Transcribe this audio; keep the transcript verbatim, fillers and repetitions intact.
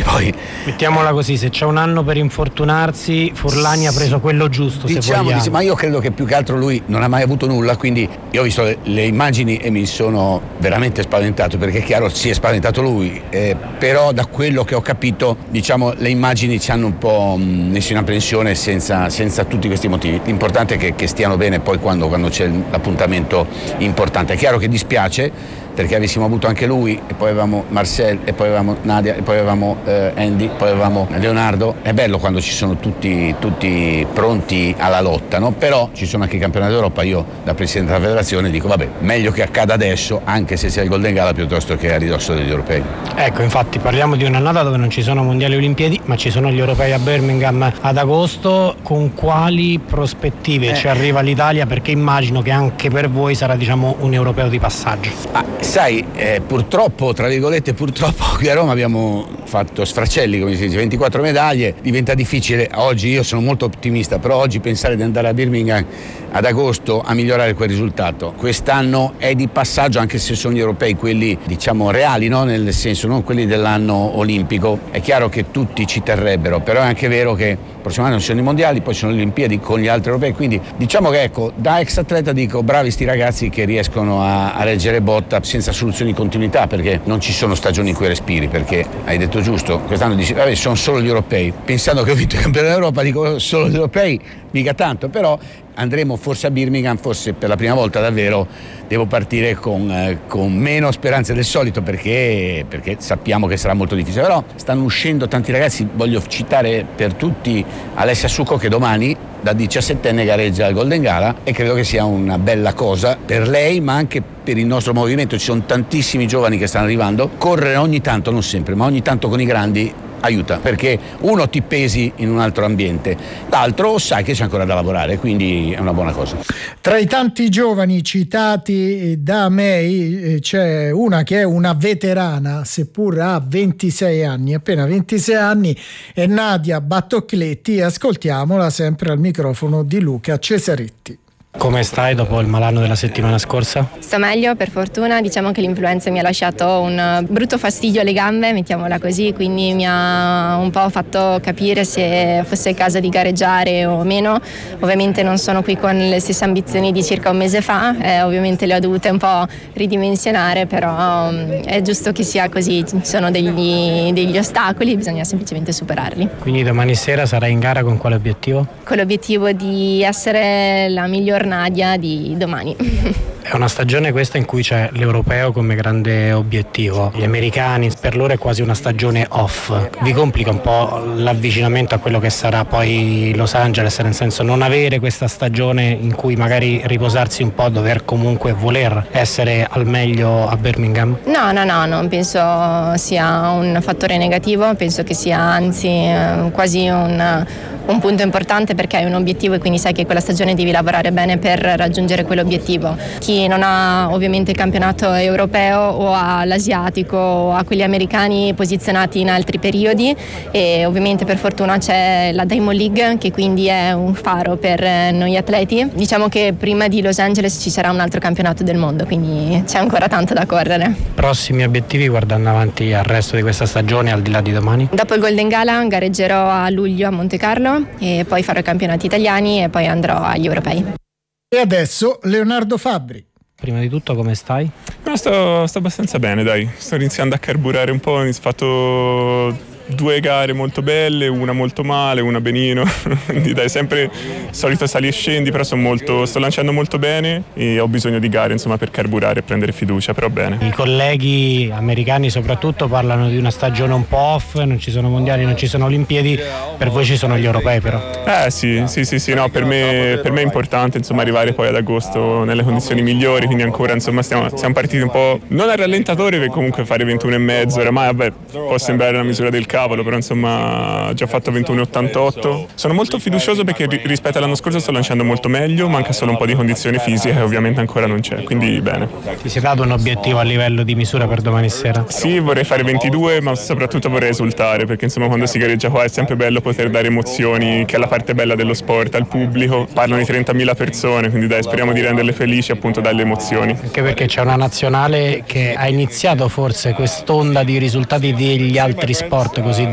poi mettiamola così, se c'è un anno per infortunarsi, Furlani ha preso quello giusto, diciamo, se vogliamo. Dice, ma io credo che più che altro lui non ha mai avuto nulla, quindi io ho visto le, le immagini e mi sono veramente spaventato, perché è chiaro, si è spaventato lui, eh, però da quello che ho capito, diciamo, le immagini ci hanno un po' mh, messo in apprensione senza, senza tutti questi motivi. L'importante è che, che stiano bene poi quando, quando c'è l'appuntamento importante. È chiaro che dispiace, perché avessimo avuto anche lui, e poi avevamo Marcel, e poi avevamo Nadia, e poi avevamo eh, Andy, poi avevamo Leonardo. È bello quando ci sono tutti, tutti pronti alla lotta, no? Però ci sono anche i campionati d'Europa. Io, da presidente della federazione, dico vabbè, meglio che accada adesso, anche se sia il Golden Gala, piuttosto che a ridosso degli europei. Ecco, infatti parliamo di un'annata dove non ci sono mondiali e olimpiadi, ma ci sono gli europei a Birmingham ad agosto. Con quali prospettive eh. ci arriva l'Italia? Perché immagino che anche per voi sarà, diciamo, un europeo di passaggio. Ah, sai, eh, purtroppo, tra virgolette, purtroppo qui a Roma abbiamo fatto sfracelli, come si dice, ventiquattro medaglie, diventa difficile. Oggi io sono molto ottimista, però oggi pensare di andare a Birmingham ad agosto a migliorare quel risultato. Quest'anno è di passaggio, anche se sono gli europei quelli, diciamo, reali, no? Nel senso, non quelli dell'anno olimpico. È chiaro che tutti ci terrebbero, però è anche vero che il prossimo anno ci sono i mondiali, poi sono le Olimpiadi con gli altri europei, quindi diciamo che, ecco, da ex atleta dico bravi sti ragazzi che riescono a, a reggere botta senza soluzioni di continuità, perché non ci sono stagioni in cui respiri, perché hai detto giusto, quest'anno dici vabbè, sono solo gli europei, pensando che ho vinto il campionato d'Europa dico solo gli europei, mica tanto, però andremo forse a Birmingham, forse per la prima volta davvero devo partire con, eh, con meno speranze del solito, perché, perché sappiamo che sarà molto difficile, però stanno uscendo tanti ragazzi. Voglio citare per tutti Alessia Succo, che domani da diciassettenne gareggia al Golden Gala, e credo che sia una bella cosa per lei, ma anche per il nostro movimento. Ci sono tantissimi giovani che stanno arrivando. Correre ogni tanto, non sempre, ma ogni tanto con i grandi aiuta, perché uno ti pesi in un altro ambiente, l'altro sai che c'è ancora da lavorare, quindi è una buona cosa. Tra i tanti giovani citati da May c'è una che è una veterana, seppur ha ventisei anni, appena ventisei anni, è Nadia Battocletti. Ascoltiamola sempre al microfono di Luca Cesaretti. Come stai dopo il malanno della settimana scorsa? Sto meglio, per fortuna. Diciamo che l'influenza mi ha lasciato un brutto fastidio alle gambe, mettiamola così, quindi mi ha un po' fatto capire se fosse il caso di gareggiare o meno. Ovviamente non sono qui con le stesse ambizioni di circa un mese fa, eh, ovviamente le ho dovute un po' ridimensionare, però um, è giusto che sia così, ci sono degli, degli ostacoli, bisogna semplicemente superarli. Quindi domani sera sarai in gara con quale obiettivo? Con l'obiettivo di essere la miglior Nadia di domani. È una stagione questa in cui c'è l'europeo come grande obiettivo. Gli americani, per loro è quasi una stagione off. Vi complica un po' l'avvicinamento a quello che sarà poi Los Angeles, nel senso non avere questa stagione in cui magari riposarsi un po', dover comunque voler essere al meglio a Birmingham? No, no, no, non penso sia un fattore negativo, penso che sia anzi eh, quasi un un punto importante, perché hai un obiettivo e quindi sai che quella stagione devi lavorare bene per raggiungere quell'obiettivo. Chi non ha ovviamente il campionato europeo o ha l'asiatico o ha quelli americani posizionati in altri periodi, e ovviamente per fortuna c'è la Diamond League, che quindi è un faro per noi atleti. Diciamo che prima di Los Angeles ci sarà un altro campionato del mondo, quindi c'è ancora tanto da correre. Prossimi obiettivi guardando avanti al resto di questa stagione, al di là di domani? Dopo il Golden Gala gareggerò a luglio a Monte Carlo e poi farò i campionati italiani e poi andrò agli europei. E adesso Leonardo Fabbri. Prima di tutto come stai? No, sto, sto abbastanza bene, dai. Sto iniziando a carburare un po', ho fatto due gare molto belle, una molto male, una benino, quindi dai, sempre solito sali e scendi, però sono molto, sto lanciando molto bene e ho bisogno di gare, insomma, per carburare e prendere fiducia, però bene. I colleghi americani soprattutto parlano di una stagione un po' off, non ci sono mondiali, non ci sono olimpiadi, per voi ci sono gli europei però? Eh sì, sì, sì, sì, no, per me, per me è importante, insomma, arrivare poi ad agosto nelle condizioni migliori, quindi ancora, insomma, stiamo, siamo partiti un po', non al rallentatore, perché comunque fare ventuno e mezzo, oramai, vabbè, può sembrare una misura del cavolo, però insomma ho già fatto ventuno e ottantotto. Sono molto fiducioso perché rispetto all'anno scorso sto lanciando molto meglio, manca solo un po' di condizioni fisiche che ovviamente ancora non c'è, quindi bene. Ti sei dato un obiettivo a livello di misura per domani sera? Sì, vorrei fare ventidue, ma soprattutto vorrei esultare, perché insomma quando si gareggia qua è sempre bello poter dare emozioni, che è la parte bella dello sport, al pubblico. Parlano di trentamila persone, quindi dai, speriamo di renderle felici appunto dalle emozioni. Anche perché c'è una nazionale che ha iniziato forse quest'onda di risultati degli altri sport così